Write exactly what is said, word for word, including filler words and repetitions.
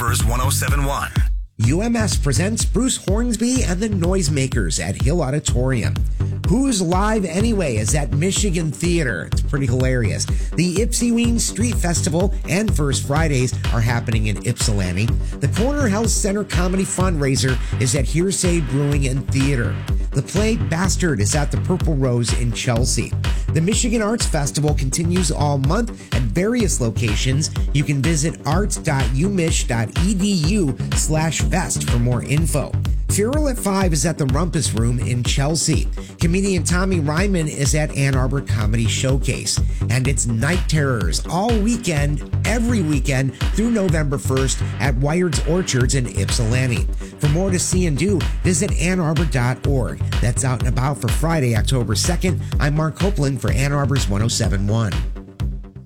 Arbor's one oh seven point one. U M S presents Bruce Hornsby and the Noisemakers at Hill Auditorium. Who's Live Anyway is at Michigan Theater. It's pretty hilarious. The Ypsiween Street Festival and First Fridays are happening in Ypsilanti. The Corner Health Center Comedy Fundraiser is at Hearsay Brewing and Theater. The play Bastard is at the Purple Rose in Chelsea. The Michigan Arts Festival continues all month at various locations. You can visit arts.umich.edu slash fest for more info. Feral at five is at the Rumpus Room in Chelsea. Comedian Tommy Ryman is at Ann Arbor Comedy Showcase. And it's Night Terrors all weekend, every weekend through November first at Wired's Orchards in Ypsilanti. For more to see and do, visit ann arbor dot org. That's out and about for Friday, October second. I'm Mark Copeland for Ann Arbor's one oh seven point one.